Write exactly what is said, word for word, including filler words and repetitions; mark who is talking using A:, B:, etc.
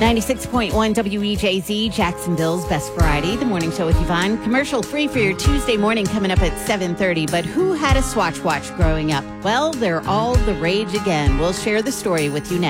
A: ninety-six point one W E J Z, Jacksonville's Best Variety. The morning show with Yvonne. Commercial free for your Tuesday morning coming up at seven thirty. But who had a Swatch watch growing up? Well, they're all the rage again. We'll share the story with you next.